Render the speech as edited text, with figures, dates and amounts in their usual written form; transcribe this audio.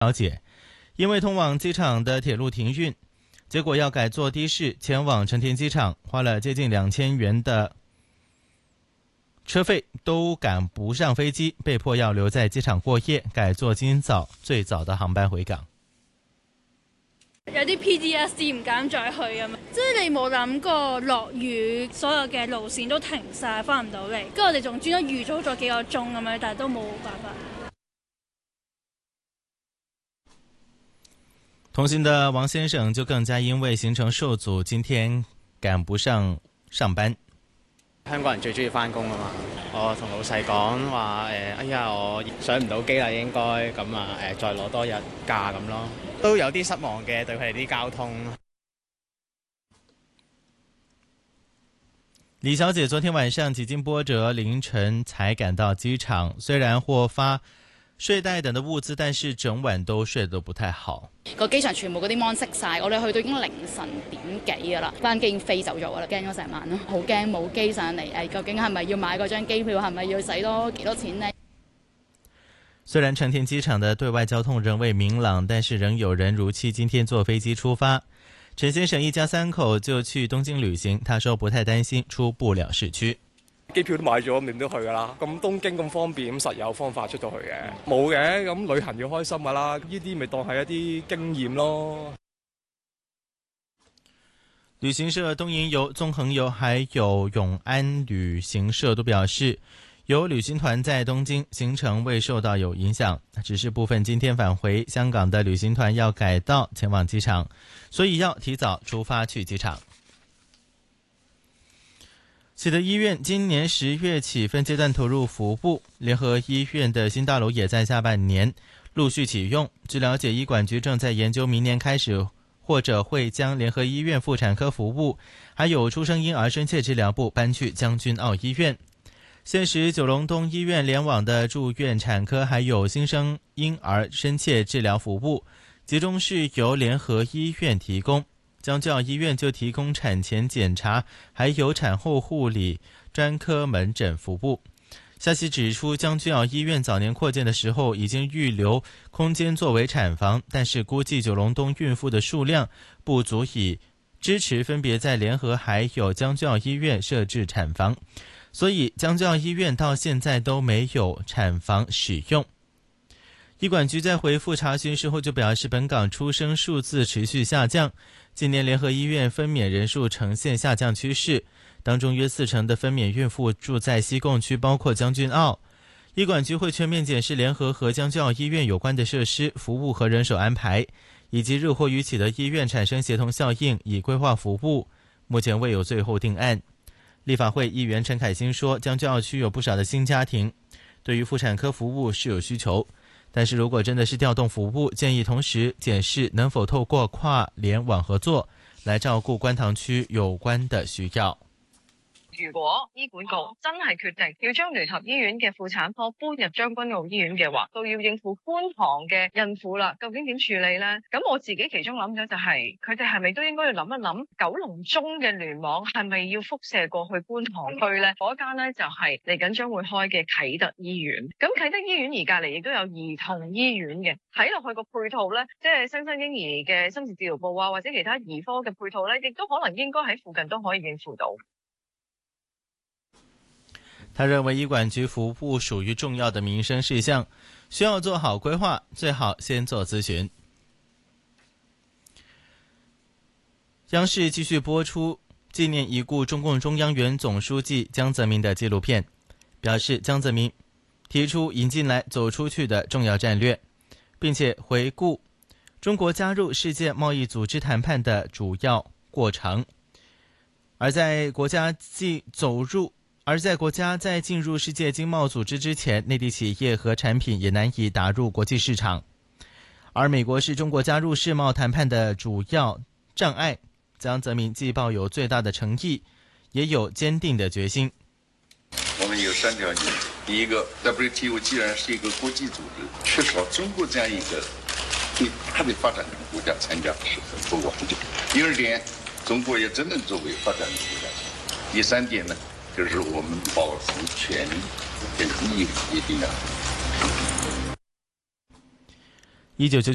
了解，因为通往机场的铁路停运，结果要改坐的士前往成田机场，花了接近2000元的车费都赶不上飞机，被迫要留在机场过夜，改坐今早最早的航班回港。 有啲 PTSD 唔敢再去咁，即係你冇諗過落雨，所有嘅路線都停晒，翻唔到嚟。跟住我哋仲專登預早咗幾個鐘咁樣，但係都冇辦法。 同行的王先生就更加因為行程受阻，今天趕不上上班。 香港人最中意翻工啊嘛，我同老細講話哎呀我上唔到機啦，應該咁啊再攞多日假咁咯，都有啲失望嘅對佢哋啲交通。 李小姐昨天晚上幾經波折，凌晨才趕到機場，雖然獲發睡袋等的物資，但是整晚都睡得不太好。 個機場全部嗰啲 mon 熄晒，我哋去到已經凌晨點幾㗎啦，班機已經飛走咗㗎啦，驚咗成晚咯，好驚冇機上嚟，究竟係咪要買嗰張機票，係咪要使多幾多錢呢？ 雖然成田機場的對外交通仍未明朗，但是仍有人如期今天坐飛機出發。陳先生一家3口就去東京旅行，他說不太擔心出不了市區。 機票都買咗，點都去噶啦。咁東京咁方便，咁實有方法出到去嘅。冇嘅，咁旅行要開心噶啦。呢啲咪當係一啲經驗咯。 旅行社東瀛遊、縱橫遊還有永安旅行社都表示，有旅行團在東京行程未受到有影響，只是部分今天返回香港的旅行團要改道前往機場，所以要提早出發去機場。啟德醫院今年10月起分階段投入服務，聯合醫院的新大樓也在下半年陸續啟用。據了解，醫管局正在研究明年開始或者會將聯合醫院婦產科服務還有出生嬰兒深切治療部搬去將軍澳醫院。現時九龍東醫院聯網的住院產科還有新生嬰兒深切治療服務集中是由聯合醫院提供，將軍澳醫院就提供產前檢查還有產後護理專科門診服務。消息指出，將軍澳醫院早年擴建的時候已經預留空間作為產房，但是估計九龍東孕婦的數量不足以支持分別在聯合還有將軍澳醫院設置產房，所以將軍澳醫院到現在都沒有產房使用。醫管局在回覆查詢時候就表示，本港出生數字持續下降，今年聯合醫院分娩人數呈現下降趨勢，當中約40%的分娩孕婦住在西貢區，包括將軍澳。醫管局會全面檢視聯合和將軍澳醫院有關的設施、服務和人手安排，以及日後與啟德醫院產生協同效應，以規劃服務。目前未有最後定案。立法會議員陳凱欣說，將軍澳區有不少的新家庭，對於婦產科服務是有需求。但是如果真的是調動服務，建議同時檢視能否透過跨聯網合作來照顧觀塘區有關的需要。 如果醫管局真係決定要將聯合醫院嘅婦產科搬入將軍澳醫院嘅話，都要應付觀塘嘅孕婦啦，究竟點處理呢？咁我自己其中諗咗就係，佢哋係咪都應該要諗一諗，九龍中嘅聯網係咪要輻射過去觀塘區呢？嗰間呢就係嚟緊將會開嘅啟德醫院。咁啟德醫院而隔離亦都有兒童醫院嘅，睇落去個配套呢，即係新生嬰兒嘅深切治療部啊，或者其他兒科嘅配套呢，亦都可能應該喺附近都可以應付到。 他認為醫管局服務屬於重要的民生事項，需要做好規劃，最好先做諮詢。央視繼續播出紀念已故中共中央原總書記江澤民的紀錄片，表示江澤民提出引進來走出去的重要戰略，並且回顧中國加入世界貿易組織談判的主要過程。而在國家在進入世界經貿組織之前，內地企業和產品也難以打入國際市場。而美國是中國加入世貿談判的主要障礙。江澤民既抱有最大的誠意，也有堅定的決心。 我們有3條件：第一個 ，WTO 既然是一個國際組織，缺少中國這樣一個最大的發展中國家參加是很不完整。第二點，中國也真正作為發展中國家。第3點呢，就是我們保持權利跟義務一定要。 1999